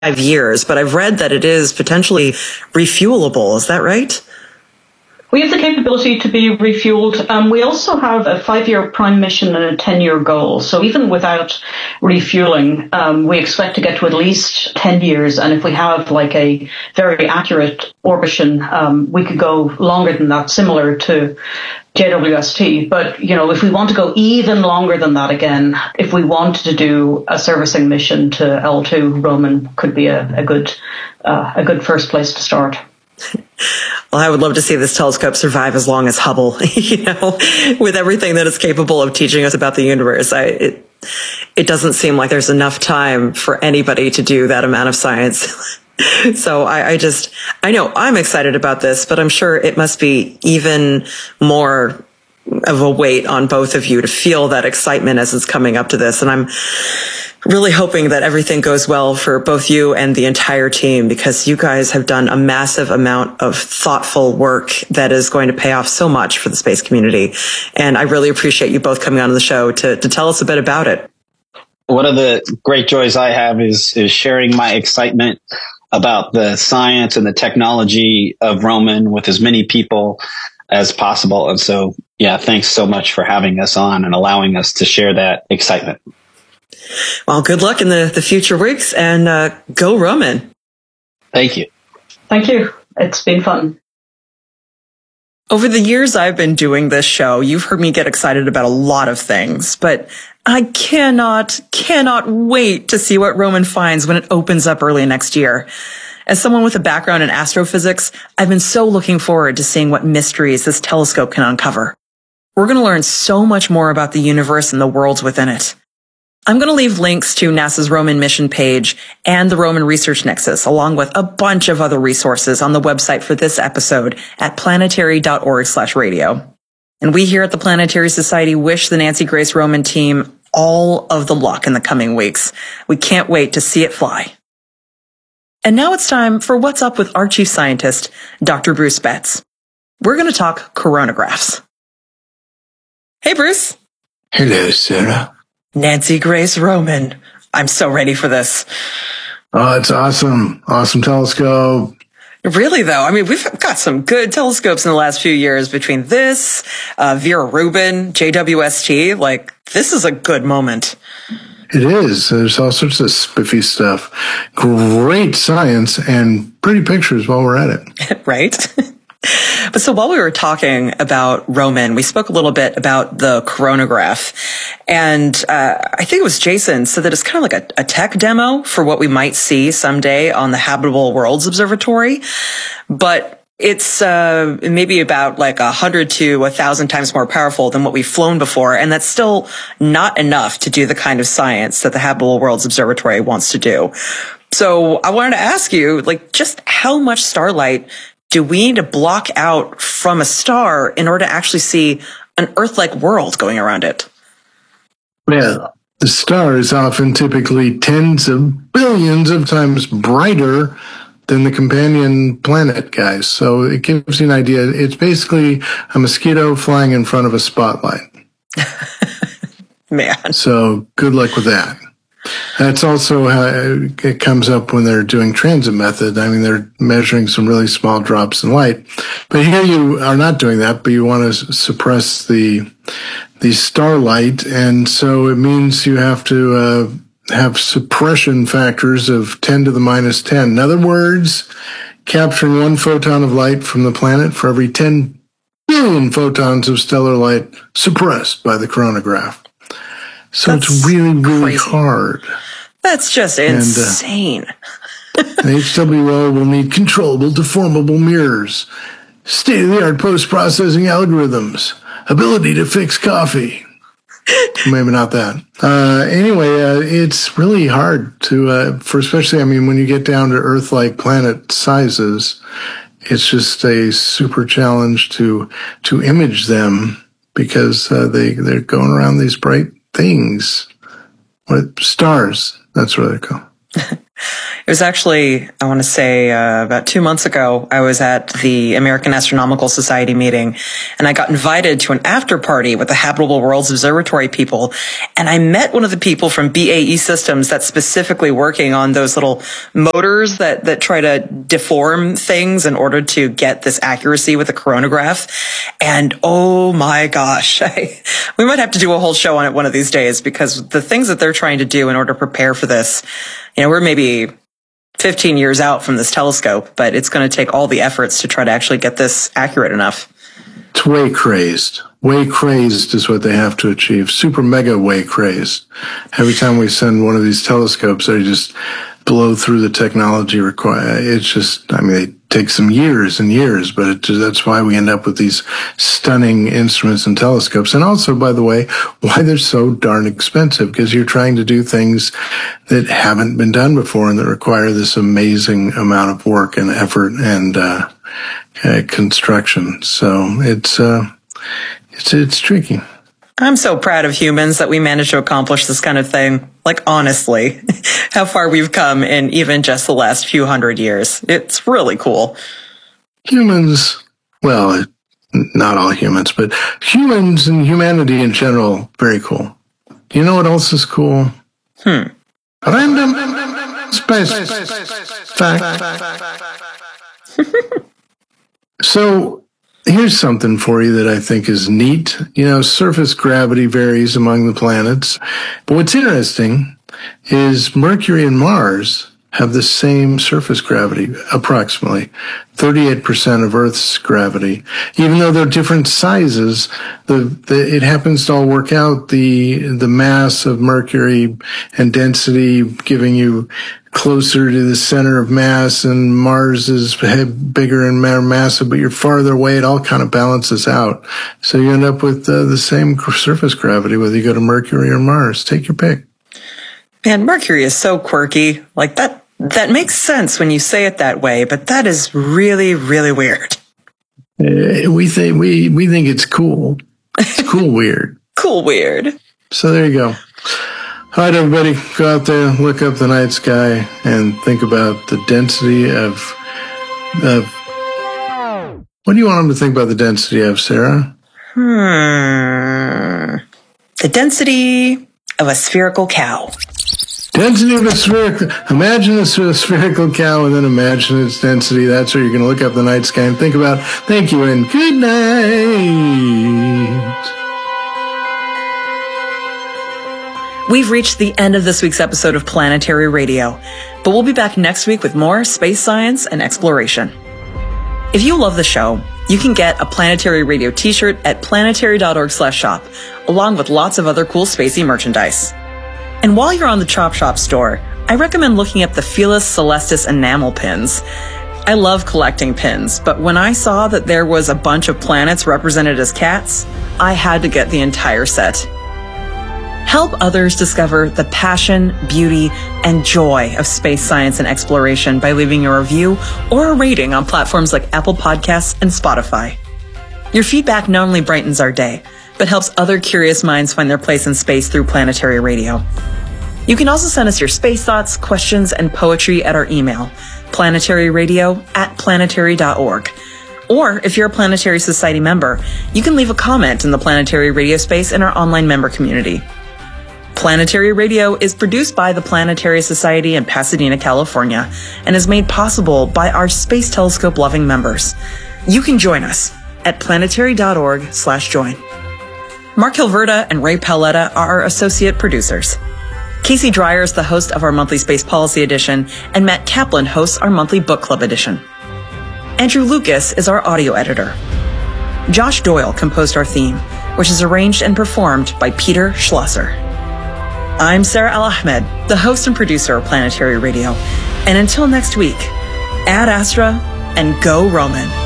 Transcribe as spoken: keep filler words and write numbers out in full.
years, but I've read that it is potentially refuelable. Is that right? We have the capability to be refueled. Um, we also have a five-year prime mission and a ten-year goal. So even without refueling, um, we expect to get to at least ten years. And if we have like a very accurate orbition, um, we could go longer than that, similar to J W S T. But, you know, if we want to go even longer than that again, if we want to do a servicing mission to L two, Roman could be a, a good, uh, a good first place to start. Well, I would love to see this telescope survive as long as Hubble, you know, with everything that it's capable of teaching us about the universe. I, it, it doesn't seem like there's enough time for anybody to do that amount of science. So I, I just, I know I'm excited about this, but I'm sure it must be even more of a weight on both of you to feel that excitement as it's coming up to this. And I'm really hoping that everything goes well for both you and the entire team, because you guys have done a massive amount of thoughtful work that is going to pay off so much for the space community. And I really appreciate you both coming on the show to, to tell us a bit about it. One of the great joys I have is, is sharing my excitement about the science and the technology of Roman with as many people as possible. And so, yeah, thanks so much for having us on and allowing us to share that excitement. Well, good luck in the, the future weeks, and uh, go Roman. Thank you. Thank you. It's been fun. Over the years I've been doing this show, you've heard me get excited about a lot of things, but I cannot, cannot wait to see what Roman finds when it opens up early next year. As someone with a background in astrophysics, I've been so looking forward to seeing what mysteries this telescope can uncover. We're going to learn so much more about the universe and the worlds within it. I'm going to leave links to NASA's Roman mission page and the Roman Research Nexus, along with a bunch of other resources on the website for this episode at planetary.org slash radio. And we here at the Planetary Society wish the Nancy Grace Roman team all of the luck in the coming weeks. We can't wait to see it fly. And now it's time for What's Up with our chief scientist, Doctor Bruce Betts. We're going to talk coronagraphs. Hey, Bruce. Hello, Sarah. Nancy Grace Roman. I'm so ready for this. Oh, it's awesome. Awesome telescope. Really, though? I mean, we've got some good telescopes in the last few years between this, uh, Vera Rubin, J W S T. Like, this is a good moment. It is. There's all sorts of spiffy stuff. Great science and pretty pictures while we're at it. Right? But so while we were talking about Roman, we spoke a little bit about the coronagraph. And uh, I think it was Jason said that it's kind of like a, a tech demo for what we might see someday on the Habitable Worlds Observatory. But it's uh, maybe about like a hundred to a thousand times more powerful than what we've flown before. And that's still not enough to do the kind of science that the Habitable Worlds Observatory wants to do. So I wanted to ask you, like, just how much starlight do we need to block out from a star in order to actually see an Earth-like world going around it? Well, the star is often typically tens of billions of times brighter than the companion planet, guys. So it gives you an idea. It's basically a mosquito flying in front of a spotlight. Man. So good luck with that. That's also how it comes up when they're doing transit method. I mean, they're measuring some really small drops in light. But here you are not doing that, but you want to suppress the the starlight. And so it means you have to uh, have suppression factors of ten to the minus ten. In other words, capturing one photon of light from the planet for every ten billion photons of stellar light suppressed by the coronagraph. So That's it's really, really crazy. hard. That's just insane. And, uh, H W O will need controllable, deformable mirrors, state-of-the-art post-processing algorithms, ability to fix coffee. Maybe not that. Uh, anyway, uh, it's really hard to, uh, for especially, I mean, when you get down to Earth-like planet sizes, it's just a super challenge to, to image them because, uh, they, they're going around these bright things. What, stars. That's what they're called. It was actually, I want to say, uh, about two months ago, I was at the American Astronomical Society meeting, and I got invited to an after party with the Habitable Worlds Observatory people. And I met one of the people from B A E Systems that's specifically working on those little motors that, that try to deform things in order to get this accuracy with a coronagraph. And oh my gosh, I, we might have to do a whole show on it one of these days, because the things that they're trying to do in order to prepare for this, you know, we're maybe fifteen years out from this telescope, but it's going to take all the efforts to try to actually get this accurate enough. It's way crazed. Way crazed is what they have to achieve. Super mega way crazed. Every time we send one of these telescopes, they just blow through the technology required. It's just, I mean, it takes some years and years, but it, that's why we end up with these stunning instruments and telescopes. And also, by the way, why they're so darn expensive, because you're trying to do things that haven't been done before and that require this amazing amount of work and effort and uh, uh construction. So it's uh it's it's tricky. I'm so proud of humans that we managed to accomplish this kind of thing. Like, honestly, how far we've come in even just the last few hundred years. It's really cool. Humans, well, not all humans, but humans and humanity in general, very cool. You know what else is cool? Hmm. Random space fact. So, here's something for you that I think is neat. You know, surface gravity varies among the planets. But what's interesting is Mercury and Mars have the same surface gravity, approximately thirty-eight percent of Earth's gravity. Even though they're different sizes, the, the it happens to all work out. The the mass of Mercury and density giving you closer to the center of mass, and Mars is bigger and more massive, but you're farther away. It all kind of balances out. So you end up with uh, the same surface gravity, whether you go to Mercury or Mars. Take your pick. Man, Mercury is so quirky. Like, that, that makes sense when you say it that way, but that is really, really weird. Uh, we think, we, we think it's cool. It's cool weird. Cool weird. So there you go. All right, everybody, go out there, look up the night sky, and think about the density of, of, what do you want them to think about the density of, Sarah? Hmm. The density of a spherical cow. Density of a spherical, imagine a spherical cow and then imagine its density. That's where you're going to look up the night sky and think about. Thank you and good night. We've reached the end of this week's episode of Planetary Radio, but we'll be back next week with more space science and exploration. If you love the show, you can get a Planetary Radio t-shirt at planetary.org slash shop, along with lots of other cool spacey merchandise. And while you're on the Chop Shop store, I recommend looking up the Felis Celestis enamel pins. I love collecting pins, but when I saw that there was a bunch of planets represented as cats, I had to get the entire set. Help others discover the passion, beauty, and joy of space science and exploration by leaving a review or a rating on platforms like Apple Podcasts and Spotify. Your feedback not only brightens our day, but helps other curious minds find their place in space through Planetary Radio. You can also send us your space thoughts, questions, and poetry at our email, planetaryradio at planetary dot org. Or if you're a Planetary Society member, you can leave a comment in the Planetary Radio space in our online member community. Planetary Radio is produced by the Planetary Society in Pasadena, California, and is made possible by our Space Telescope-loving members. You can join us at planetary.org slash join. Mark Hilverda and Ray Paletta are our associate producers. Casey Dreyer is the host of our monthly Space Policy Edition, and Matt Kaplan hosts our monthly Book Club Edition. Andrew Lucas is our audio editor. Josh Doyle composed our theme, which is arranged and performed by Peter Schlosser. I'm Sarah Al-Ahmed, the host and producer of Planetary Radio. And until next week, ad astra and go Roman.